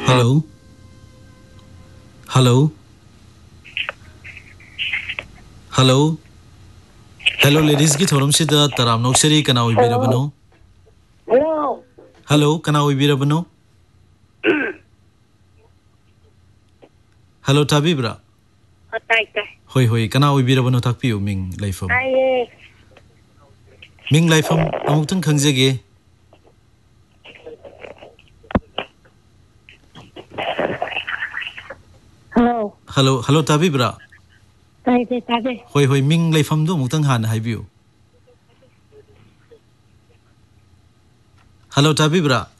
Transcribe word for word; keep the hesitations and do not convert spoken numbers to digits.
hello hello hello hello ladies की theorem से दा तराम नोक्सरी कना ओइबिरबनो हेलो हेलो कना ओइबिरबनो हेलो ताबिब्रा ताई ताई होय होय कना ओइबिरबनो थाकपियो मिंग लाइफम ताई मिंग लाइफम अमुक्तन खंगजेगे हेलो हेलो हेलो ताबिब्रा ताई ताई ताई होय होय मिंग लाइफम दो अमुक्तन हान हाइबियो हेलो ताबिब्रा